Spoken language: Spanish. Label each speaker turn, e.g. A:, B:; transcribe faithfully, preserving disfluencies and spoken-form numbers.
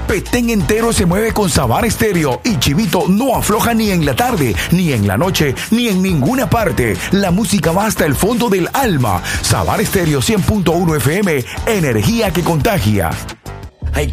A: Petén entero se mueve con Sabar Estéreo y Chivito no afloja ni en la tarde, ni en la noche, ni en ninguna parte. La música va hasta el fondo del alma. Sabar Estéreo cien punto uno F M, energía que contagia.